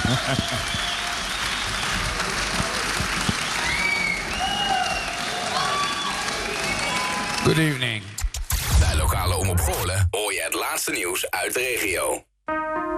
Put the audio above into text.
Good evening. Bij lokale Omroep Goorlen hoor je het laatste nieuws uit de regio.